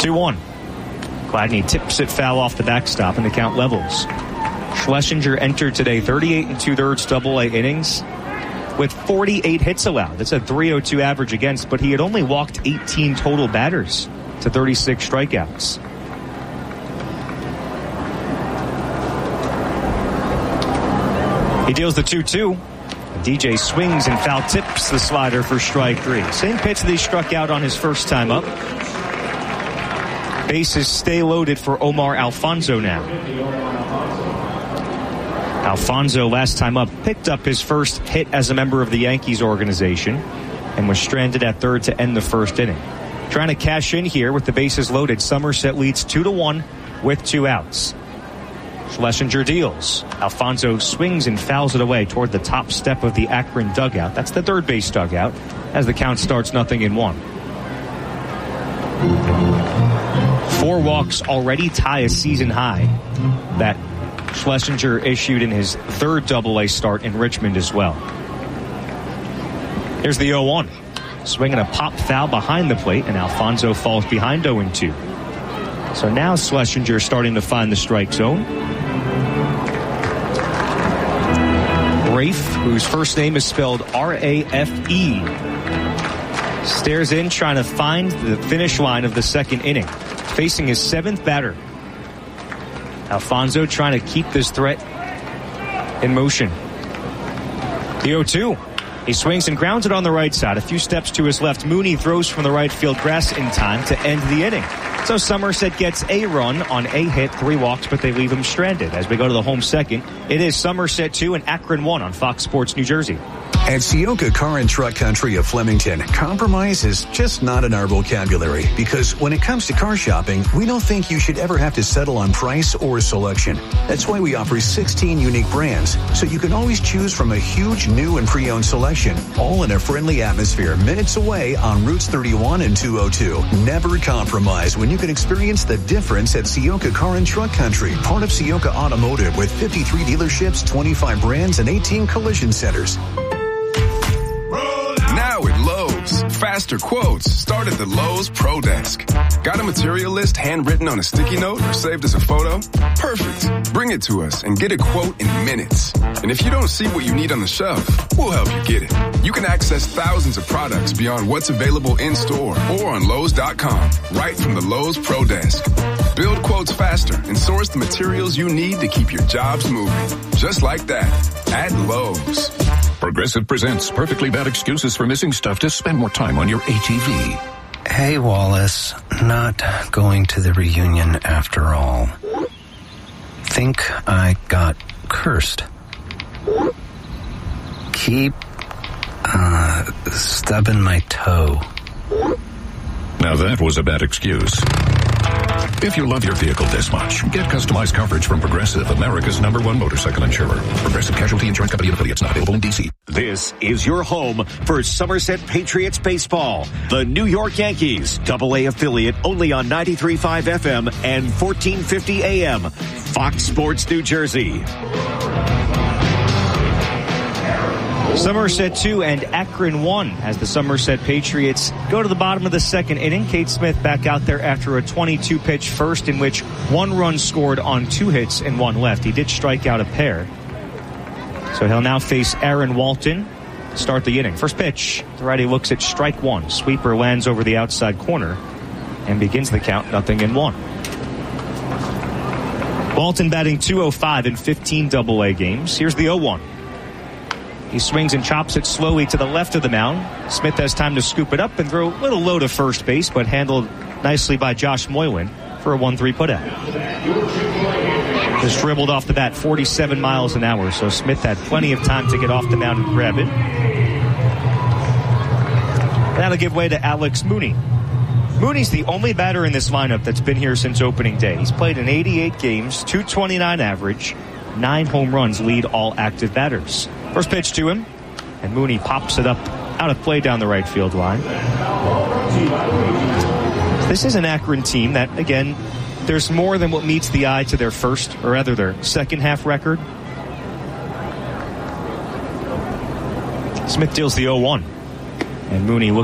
2-1. Gladney tips it foul off the backstop, and the count levels. Schlesinger entered today 38 2/3 Double-A innings with 48 hits allowed. That's a .302 average against, but he had only walked 18 total batters to 36 strikeouts. He deals the 2-2. DJ swings and foul tips the slider for strike 3. Same pitch that he struck out on his first time up. Bases stay loaded for Omar Alfonso now. Alfonso, last time up, picked up his first hit as a member of the Yankees organization and was stranded at third to end the first inning. Trying to cash in here with the bases loaded. Somerset leads 2-1 with 2 outs. Schlesinger deals. Alfonso swings and fouls it away toward the top step of the Akron dugout. That's the third base dugout as the count starts 0-1. 4 walks already tie a season high that Schlesinger issued in his third Double-A start in Richmond as well. Here's the 0-1. Swinging a pop foul behind the plate, and Alfonso falls behind 0-2. So now Schlesinger starting to find the strike zone. Rafe, whose first name is spelled R-A-F-E, stares in trying to find the finish line of the second inning, facing his 7th batter. Alfonso trying to keep this threat in motion. The 0-2. He swings and grounds it on the right side. A few steps to his left, Mooney throws from the right field grass in time to end the inning. So Somerset gets a run on a hit, 3 walks, but they leave him stranded. As we go to the home second, it is Somerset 2 and Akron 1 on Fox Sports New Jersey. At Ciocca Car and Truck Country of Flemington, compromise is just not in our vocabulary, because when it comes to car shopping, we don't think you should ever have to settle on price or selection. That's why we offer 16 unique brands, so you can always choose from a huge new and pre-owned selection, all in a friendly atmosphere minutes away on Routes 31 and 202. Never compromise when you can experience the difference at Ciocca Car and Truck Country, part of Ciocca Automotive with 53 dealerships, 25 brands, and 18 collision centers. Now at Lowe's, faster quotes start at the Lowe's Pro Desk. Got a material list handwritten on a sticky note or saved as a photo? Perfect. Bring it to us and get a quote in minutes. And if you don't see what you need on the shelf, we'll help you get it. You can access thousands of products beyond what's available in store or on Lowe's.com, right from the Lowe's Pro Desk. Build quotes faster and source the materials you need to keep your jobs moving. Just like that, at Lowe's. Progressive presents Perfectly Bad Excuses for Missing Stuff to spend more time on your ATV. Hey, Wallace. Not going to the reunion after all. Think I got cursed. Keep, stubbing my toe. Now that was a bad excuse. If you love your vehicle this much, get customized coverage from Progressive, America's #1 motorcycle insurer. Progressive Casualty Insurance Company and affiliates, not available in D.C. This is your home for Somerset Patriots baseball. The New York Yankees, Double-A affiliate, only on 93.5 FM and 1450 AM. Fox Sports New Jersey. Somerset 2 and Akron 1 as the Somerset Patriots go to the bottom of the second inning. Cade Smith back out there after a 22-pitch first in which 1 run scored on 2 hits and 1 left. He did strike out a pair. So he'll now face Aaron Walton to start the inning. First pitch, the righty looks at strike 1. Sweeper lands over the outside corner and begins the count 0-1. Walton batting .205 in 15 Double-A games. Here's the 0-1. He swings and chops it slowly to the left of the mound. Smith has time to scoop it up and throw a little low to first base, but handled nicely by Josh Moylan for a 1-3 putout. Just dribbled off the bat 47 miles an hour, so Smith had plenty of time to get off the mound and grab it. That'll give way to Alex Mooney. Mooney's the only batter in this lineup that's been here since opening day. He's played in 88 games, .229 average, 9 home runs lead all active batters. First pitch to him, and Mooney pops it up out of play down the right field line. This is an Akron team that, again, there's more than what meets the eye to their first, or rather their second half record. Smith deals the 0-1, and Mooney looks